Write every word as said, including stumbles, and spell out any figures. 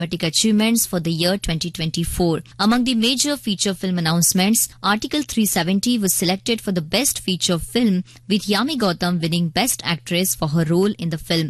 cinematic achievements for the year twenty twenty-four. Among the major feature film announcements, Article three seventy was selected for the best feature film, with Yami Gautam winning Best Actress for her role in the film.